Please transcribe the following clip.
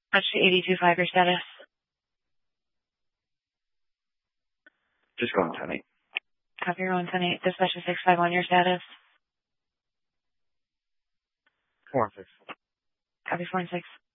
Watch 82.5, your status. Just going 10-8. Copy, you're on 10-8. Dispatch 651, your status. 4 and 6. Copy, 4 and 6.